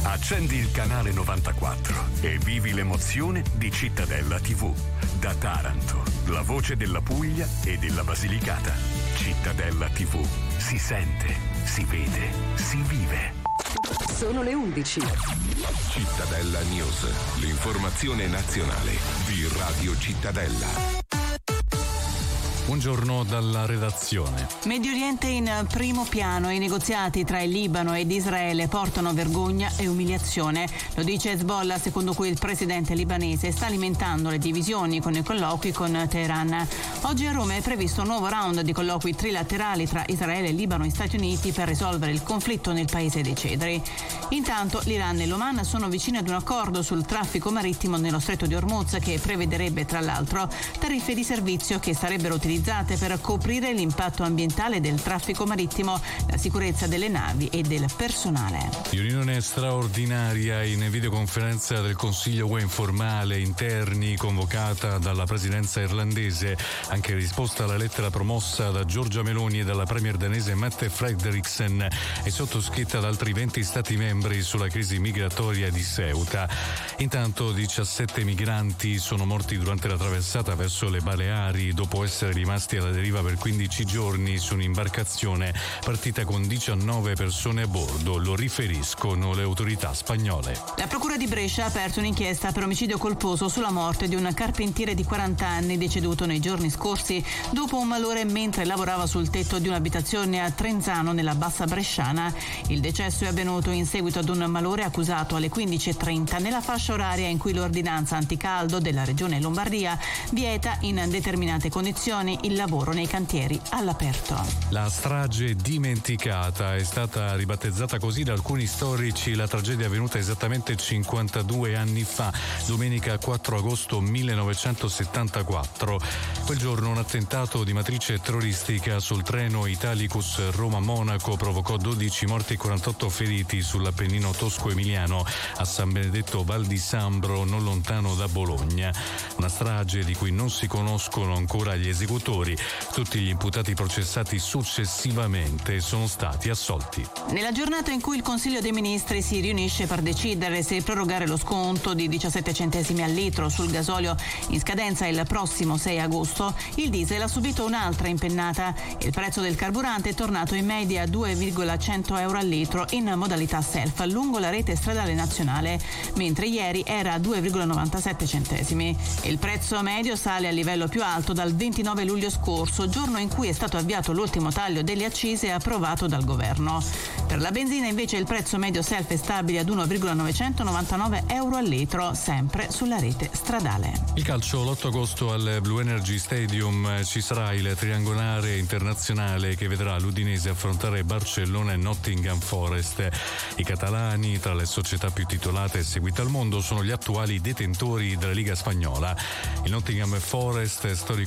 Accendi il canale 94 e vivi l'emozione di Cittadella TV. Da Taranto, la voce della Puglia e della Basilicata. Cittadella TV. Si sente, si vede, si vive. Sono le 11. Cittadella News, l'informazione nazionale di Radio Cittadella. Buongiorno dalla redazione. Medio Oriente in primo piano. I negoziati tra il Libano ed Israele portano vergogna e umiliazione. Lo dice Hezbollah, secondo cui il presidente libanese sta alimentando le divisioni con i colloqui con Teheran. Oggi a Roma è previsto un nuovo round di colloqui trilaterali tra Israele, Libano e Stati Uniti per risolvere il conflitto nel paese dei cedri. Intanto l'Iran e l'Oman sono vicini ad un accordo sul traffico marittimo nello stretto di Hormuz che prevederebbe tra l'altro tariffe di servizio che sarebbero utilizzate per coprire l'impatto ambientale del traffico marittimo, la sicurezza delle navi e del personale. Riunione straordinaria in videoconferenza del Consiglio UE informale interni convocata dalla presidenza irlandese, anche in risposta alla lettera promossa da Giorgia Meloni e dalla premier danese Mette Frederiksen e sottoscritta da altri 20 stati membri sulla crisi migratoria di Ceuta. Intanto 17 migranti sono morti durante la traversata verso le Baleari dopo essere rimasti alla deriva per 15 giorni su un'imbarcazione partita con 19 persone a bordo, lo riferiscono le autorità spagnole. La procura di Brescia ha aperto un'inchiesta per omicidio colposo sulla morte di un carpentiere di 40 anni deceduto nei giorni scorsi dopo un malore mentre lavorava sul tetto di un'abitazione a Trenzano nella Bassa Bresciana. Il decesso è avvenuto in seguito ad un malore accusato alle 15:30 nella fascia oraria in cui l'ordinanza anticaldo della regione Lombardia vieta in determinate condizioni il lavoro nei cantieri all'aperto. La strage dimenticata è stata ribattezzata così da alcuni storici. La tragedia è avvenuta esattamente 52 anni fa, domenica 4 agosto 1974. Quel giorno un attentato di matrice terroristica sul treno Italicus Roma-Monaco provocò 12 morti e 48 feriti sull'Appennino tosco-emiliano a San Benedetto Val di Sambro, non lontano da Bologna. Una strage di cui non si conoscono ancora gli esecutori. Tutti gli imputati processati successivamente sono stati assolti. Nella giornata in cui il Consiglio dei Ministri si riunisce per decidere se prorogare lo sconto di 17 centesimi al litro sul gasolio in scadenza il prossimo 6 agosto, il diesel ha subito un'altra impennata. Il prezzo del carburante è tornato in media a 2,100 euro al litro in modalità self lungo la rete stradale nazionale, mentre ieri era a 2,97 centesimi. Il prezzo medio sale al livello più alto dal 29 luglio scorso, giorno in cui è stato avviato l'ultimo taglio delle accise approvato dal governo. Per la benzina invece il prezzo medio self è stabile ad 1,999 euro al litro, sempre sulla rete stradale. Il calcio, l'8 agosto al Blue Energy Stadium ci sarà il triangolare internazionale che vedrà l'Udinese affrontare Barcellona e Nottingham Forest. I catalani, tra le società più titolate e seguite al mondo, sono gli attuali detentori della Liga spagnola. Il Nottingham Forest, storico